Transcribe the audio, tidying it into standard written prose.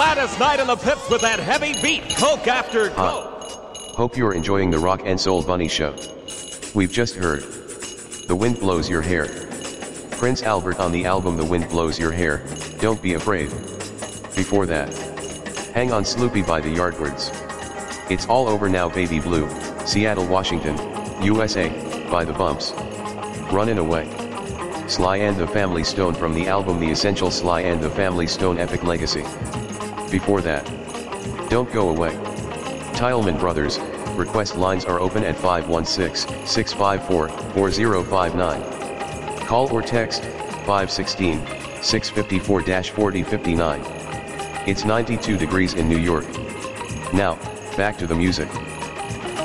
Gladys Knight and the Pips with that heavy beat, Coke after Coke. Hope you're enjoying the Rock and Soul Bunny Show. We've just heard The Wind Blows Your Hair. Prince Albert on the album The Wind Blows Your Hair, Don't Be Afraid. Before that, Hang On Sloopy by the Yardbirds. It's All Over Now Baby Blue, Seattle, Washington, USA, by The Bumps. Runnin' Away. Sly and the Family Stone from the album The Essential Sly and the Family Stone Epic Legacy. Before that, Don't Go Away. Tileman Brothers, request lines are open at 516-654-4059. Call or text, 516-654-4059. It's 92 degrees in New York. Now, back to the music.